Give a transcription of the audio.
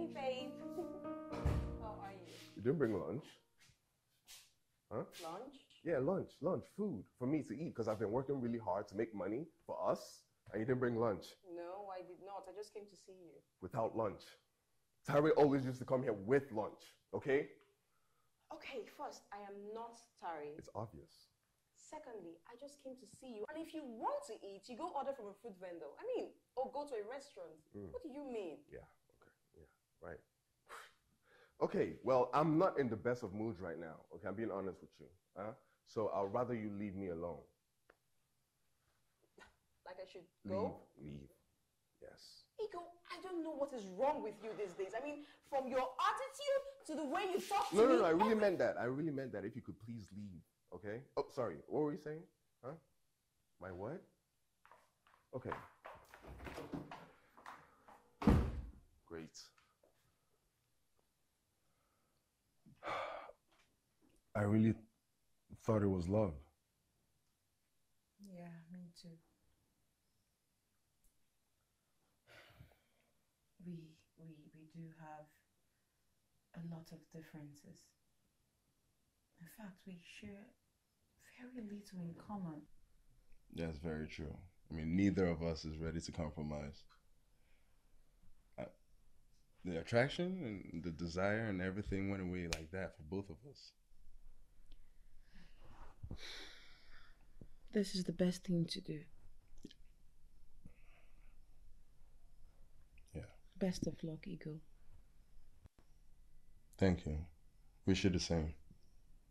babe. How are you? You didn't bring lunch. Huh? Lunch? Yeah, lunch, food for me to eat because I've been working really hard to make money for us, and you didn't bring lunch. No, I did not. I just came to see you. Without lunch. Tyree always used to come here with lunch, okay? Okay, first, I am not Tari. It's obvious. Secondly, I just came to see you. And if you want to eat, you go order from a food vendor. I mean, or go to a restaurant. What do you mean? Yeah, okay, yeah, right. Okay, well, I'm not in the best of moods right now, okay? I'm being honest with you. So I'd rather you leave me alone. Like I should go? Leave. Yes. Ego, I don't know what is wrong with you these days. I mean, from your attitude to the way you talk to me. No, I really meant that. I really meant that. If you could please leave, okay? Oh, sorry. What were you saying? Huh? My what? Okay. Great. I really thought it was love. Yeah, me too. We do have a lot of differences. In fact, we share very little in common. That's very true. I mean, neither of us is ready to compromise. The attraction and the desire and everything went away like that for both of us. This is the best thing to do. Yeah. Best of luck, Ego. Thank you. Wish you the same.